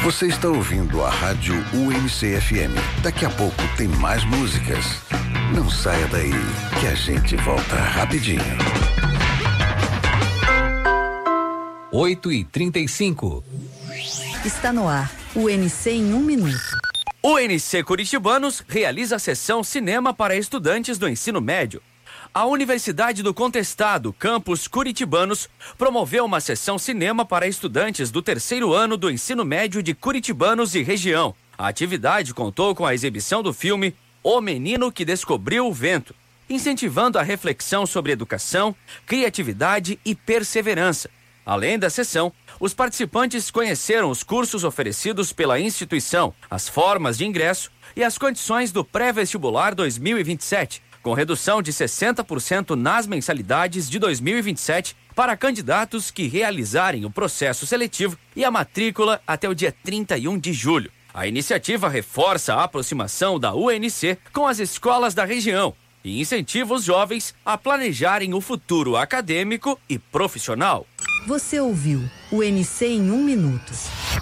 Você está ouvindo a Rádio UNC-FM. Daqui a pouco tem mais músicas. Não saia daí, que a gente volta rapidinho. 8h35. Está no ar, UNC em 1 minuto. O UNC Curitibanos realiza a sessão Cinema para estudantes do ensino médio. A Universidade do Contestado, campus Curitibanos, promoveu uma sessão cinema para estudantes do 3º ano do ensino médio de Curitibanos e região. A atividade contou com a exibição do filme O Menino que Descobriu o Vento, incentivando a reflexão sobre educação, criatividade e perseverança. Além da sessão, os participantes conheceram os cursos oferecidos pela instituição, as formas de ingresso e as condições do pré-vestibular 2027, com redução de 60% nas mensalidades de 2027 para candidatos que realizarem o processo seletivo e a matrícula até o dia 31 de julho. A iniciativa reforça a aproximação da UNC com as escolas da região e incentiva os jovens a planejarem o futuro acadêmico e profissional. Você ouviu UNC em 1 minuto.